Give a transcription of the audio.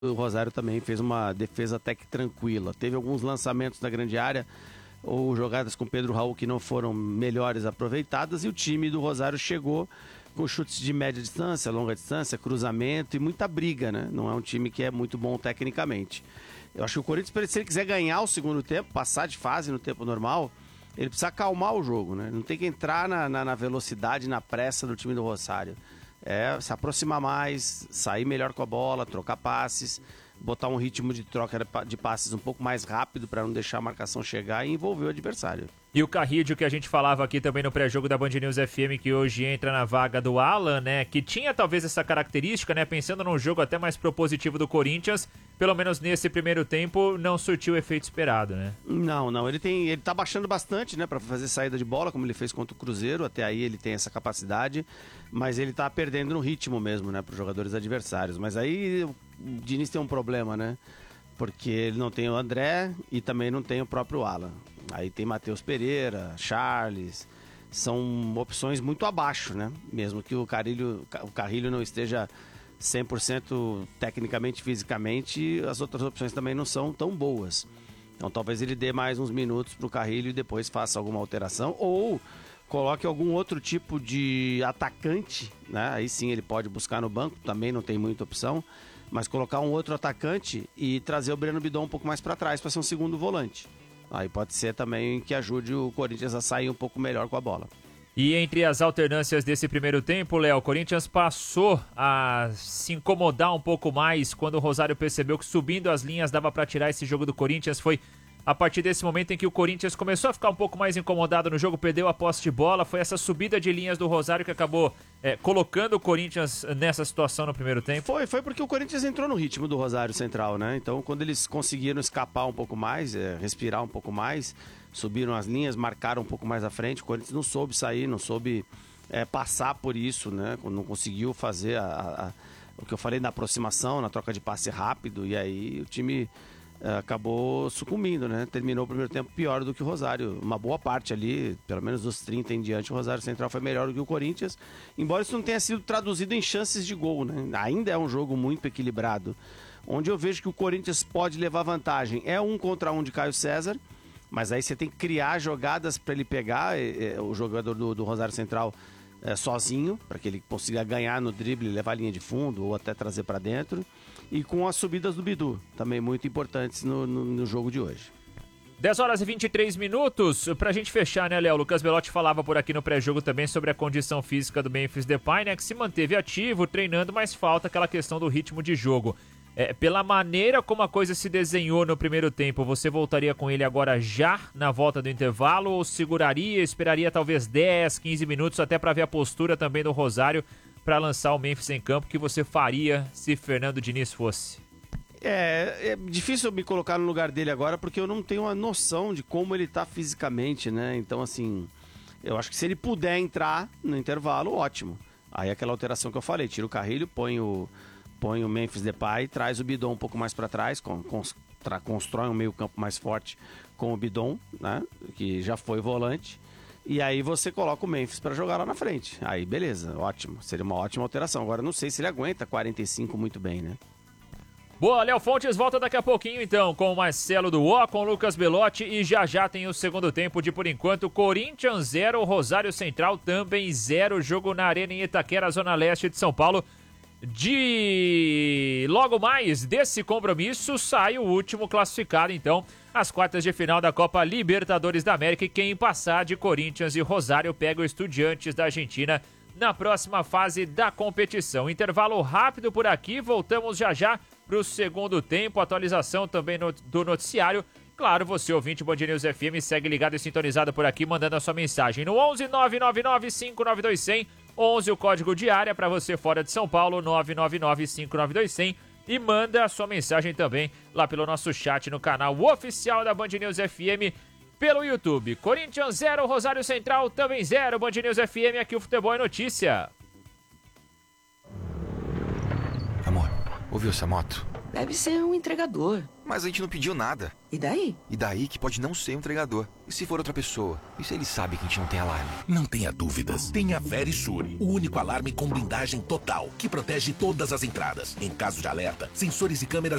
o Rosário também fez uma defesa até que tranquila. Teve alguns lançamentos da grande área ou jogadas com Pedro Raul que não foram melhores aproveitadas, e o time do Rosário chegou com chutes de média distância, longa distância, cruzamento e muita briga, né? Não é um time que é muito bom tecnicamente. Eu acho que o Corinthians, se ele quiser ganhar o segundo tempo, passar de fase no tempo normal, ele precisa acalmar o jogo, né? Não tem que entrar na velocidade, na pressa do time do Rosário. É se aproximar mais, sair melhor com a bola, trocar passes, botar um ritmo de troca de passes um pouco mais rápido para não deixar a marcação chegar e envolver o adversário. E o Carrillo, que a gente falava aqui também no pré-jogo da Band News FM, que hoje entra na vaga do Alan, né? Que tinha talvez essa característica, né? Pensando num jogo até mais propositivo do Corinthians, pelo menos nesse primeiro tempo, não surtiu o efeito esperado, né? Não. Ele tá baixando bastante, né? Para fazer saída de bola, como ele fez contra o Cruzeiro. Até aí ele tem essa capacidade, mas ele tá perdendo no ritmo mesmo, né? Para os jogadores adversários. Mas aí o Diniz tem um problema, né? Porque ele não tem o André e também não tem o próprio Alan. Aí tem Matheus Pereira, Charles, são opções muito abaixo, né? Mesmo que o Carrillo não esteja 100% tecnicamente, fisicamente, as outras opções também não são tão boas. Então talvez ele dê mais uns minutos para o Carrillo e depois faça alguma alteração, ou coloque algum outro tipo de atacante, né? Aí sim ele pode buscar no banco, também não tem muita opção, mas colocar um outro atacante e trazer o Breno Bidon um pouco mais para trás para ser um segundo volante. Aí pode ser também que ajude o Corinthians a sair um pouco melhor com a bola. E entre as alternâncias desse primeiro tempo, Léo, o Corinthians passou a se incomodar um pouco mais quando o Rosário percebeu que subindo as linhas dava para tirar esse jogo do Corinthians. Foi a partir desse momento em que o Corinthians começou a ficar um pouco mais incomodado no jogo, perdeu a posse de bola. Foi essa subida de linhas do Rosário que acabou colocando o Corinthians nessa situação no primeiro tempo. Foi porque o Corinthians entrou no ritmo do Rosário Central, né? Então quando eles conseguiram escapar um pouco mais, respirar um pouco mais, subiram as linhas, marcaram um pouco mais à frente, o Corinthians não soube sair, não soube passar por isso, né? Não conseguiu fazer o que eu falei na aproximação, na troca de passe rápido, e aí o time acabou sucumbindo, né? Terminou o primeiro tempo pior do que o Rosário. Uma boa parte ali, pelo menos dos 30 em diante, o Rosário Central foi melhor do que o Corinthians, embora isso não tenha sido traduzido em chances de gol, né? Ainda é um jogo muito equilibrado, onde eu vejo que o Corinthians pode levar vantagem. É 1 contra 1 de Caio César, mas aí você tem que criar jogadas para ele pegar o jogador do Rosário Central sozinho, para que ele consiga ganhar no drible, levar a linha de fundo ou até trazer para dentro. E com as subidas do Bidu, também muito importantes no jogo de hoje. 10 horas e 23 minutos, pra gente fechar, né, Léo? O Lucas Belotti falava por aqui no pré-jogo também sobre a condição física do Memphis Depay, né, que se manteve ativo, treinando, mas falta aquela questão do ritmo de jogo. Pela maneira como a coisa se desenhou no primeiro tempo, você voltaria com ele agora já na volta do intervalo ou seguraria, esperaria talvez 10, 15 minutos até pra ver a postura também do Rosário para lançar o Memphis em campo, que você faria se Fernando Diniz fosse? É difícil me colocar no lugar dele agora, porque eu não tenho uma noção de como ele tá fisicamente, né? Então, assim, eu acho que se ele puder entrar no intervalo, ótimo. Aí aquela alteração que eu falei, tira o Carrillo, põe o Memphis Depay, traz o Bidon um pouco mais para trás, constrói um meio campo mais forte com o Bidon, né? Que já foi volante. E aí você coloca o Memphis para jogar lá na frente. Aí beleza, ótimo. Seria uma ótima alteração. Agora não sei se ele aguenta 45 muito bem, né? Boa, Léo Fontes volta daqui a pouquinho então com o Marcelo do O, com o Lucas Belotti, e já tem o segundo tempo de, por enquanto, Corinthians 0, Rosário Central também 0, jogo na Arena em Itaquera, Zona Leste de São Paulo. Logo mais desse compromisso sai o último classificado, então, às quartas de final da Copa Libertadores da América, e quem passar de Corinthians e Rosário pega o Estudiantes da Argentina na próxima fase da competição. Intervalo rápido por aqui, voltamos já para o segundo tempo, atualização também do noticiário. Claro, você ouvinte Band News FM, segue ligado e sintonizado por aqui, mandando a sua mensagem no 11 999 592 100, 11 o código de área para você fora de São Paulo, 999 592 100, e manda a sua mensagem também lá pelo nosso chat no canal oficial da Band News FM pelo YouTube. Corinthians 0, Rosário Central também 0, Band News FM, aqui o Futebol é Notícia. Amor, ouviu essa moto? Deve ser um entregador. Mas a gente não pediu nada. E daí? E daí que pode não ser um entregador. E se for outra pessoa? E se ele sabe que a gente não tem alarme? Não tenha dúvidas. Tenha Verisure, o único alarme com blindagem total, que protege todas as entradas. Em caso de alerta, sensores e câmeras